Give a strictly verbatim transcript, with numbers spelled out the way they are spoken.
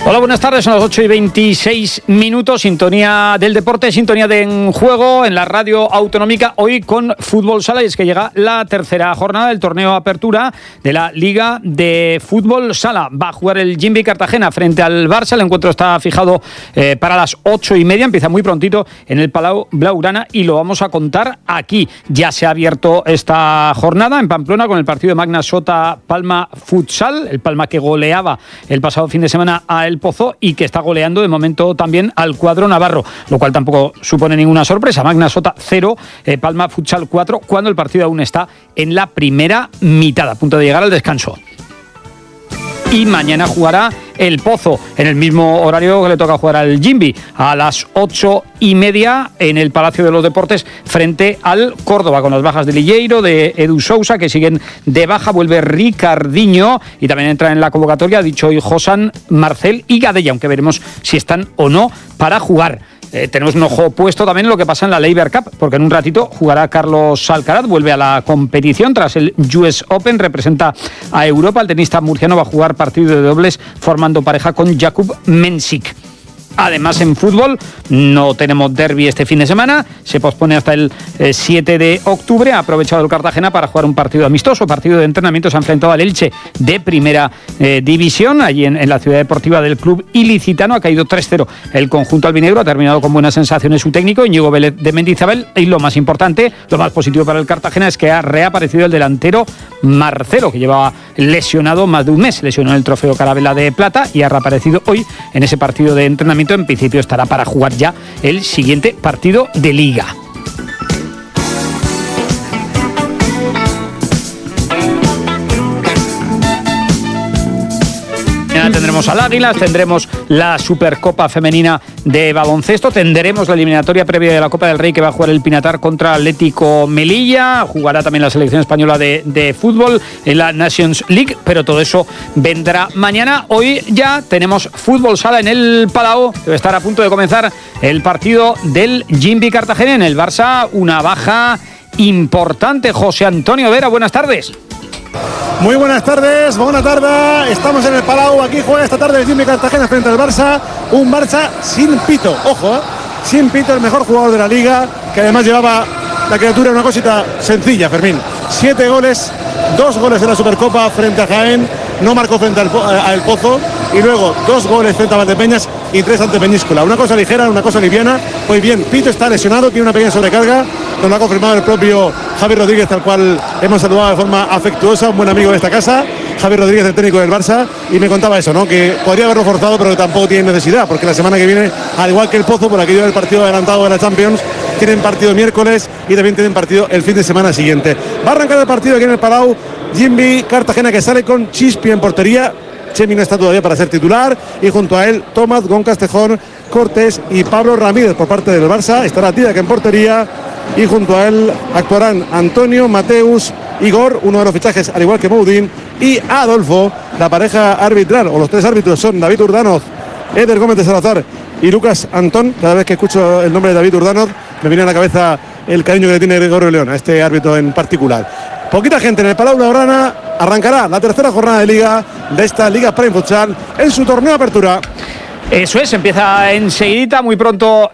Hola, buenas tardes, son las ocho y veintiséis minutos, sintonía del deporte, sintonía de En Juego en la radio autonómica, hoy con Fútbol Sala, y es que llega la tercera jornada del torneo Apertura de la Liga de Fútbol Sala. Va a jugar el Jimby Cartagena frente al Barça, el encuentro está fijado eh, para las ocho y media, empieza muy prontito en el Palau Blaugrana y lo vamos a contar aquí. Ya se ha abierto esta jornada en Pamplona con el partido de Magna Sota Palma Futsal, el Palma que goleaba el pasado fin de semana a el Pozo y que está goleando de momento también al cuadro navarro, lo cual tampoco supone ninguna sorpresa. Magna Sota cero, eh, Palma Futsal cuatro, cuando el partido aún está en la primera mitad, a punto de llegar al descanso. Y mañana jugará el Pozo en el mismo horario que le toca jugar al Jimby, a las ocho y media en el Palacio de los Deportes frente al Córdoba, con las bajas de Lilleiro, de Edu Sousa, que siguen de baja. Vuelve Ricardiño y también entra en la convocatoria, dicho hoy, Josan, Marcel y Gadella, aunque veremos si están o no para jugar. Eh, tenemos un ojo puesto también en lo que pasa en la Laver Cup, porque en un ratito jugará Carlos Alcaraz, vuelve a la competición tras el U S Open, representa a Europa. El tenista murciano va a jugar partido de dobles formando pareja con Jakub Mensik. Además, en fútbol no tenemos derbi este fin de semana, se pospone hasta el eh, siete de octubre. Ha aprovechado el Cartagena para jugar un partido amistoso, partido de entrenamiento. Se ha enfrentado al Elche de primera eh, división, allí en, en la ciudad deportiva del club ilicitano. Ha caído tres cero el conjunto albinegro, ha terminado con buenas sensaciones su técnico, Íñigo Vélez de Mendizábal, y lo más importante, lo más positivo para el Cartagena es que ha reaparecido el delantero Marcelo, que llevaba lesionado más de un mes, lesionó en el Trofeo Carabela de Plata y ha reaparecido hoy en ese partido de entrenamiento. En principio estará para jugar ya el siguiente partido de Liga. Tendremos al Águilas, tendremos la Supercopa Femenina de Baloncesto, tendremos la eliminatoria previa de la Copa del Rey que va a jugar el Pinatar contra Atlético Melilla, jugará también la selección española de, de fútbol en la Nations League, pero todo eso vendrá mañana. Hoy ya tenemos Fútbol Sala en el Palau, debe estar a punto de comenzar el partido del Jimby Cartagena. En el Barça una baja importante. José Antonio Vera, buenas tardes. Muy buenas tardes, buena tarde, estamos en el Palau, aquí juega esta tarde el Jimby Cartagena frente al Barça, un Barça sin pito, ojo, ¿eh? sin pito, el mejor jugador de la liga, que además llevaba la criatura una cosita sencilla, Fermín, siete goles, dos goles en la Supercopa frente a Jaén, no marcó frente al, al Pozo, y luego dos goles frente a Valdepeñas y tres ante Peñíscola, una cosa ligera, una cosa liviana. Pues bien, Pito está lesionado, tiene una pequeña sobrecarga, nos lo ha confirmado el propio Javier Rodríguez, al cual hemos saludado de forma afectuosa, un buen amigo de esta casa, Javier Rodríguez, el técnico del Barça, y me contaba eso, ¿no? Que podría haberlo forzado, pero que tampoco tiene necesidad, porque la semana que viene, al igual que el Pozo, por aquello del partido adelantado de la Champions, tienen partido miércoles y también tienen partido el fin de semana siguiente. Va a arrancar el partido aquí en el Palau, Jimby Cartagena, que sale con Chispi en portería. Chemi no está todavía para ser titular, y junto a él Tomás, Gon Castejón, Cortés y Pablo Ramírez por parte del Barça. Estará Tidac en portería y junto a él actuarán Antonio, Mateus, Igor, uno de los fichajes al igual que Moudín, y Adolfo. La pareja arbitral, o los tres árbitros, son David Urdanoz, Eder Gómez de Salazar y Lucas Antón. Cada vez que escucho el nombre de David Urdanoz me viene a la cabeza el cariño que le tiene Gregorio León a este árbitro en particular. Poquita gente en el Palau Blaugrana. Arrancará la tercera jornada de Liga de esta Liga Prime Futsal en su torneo de Apertura. Eso es, empieza enseguidita, muy pronto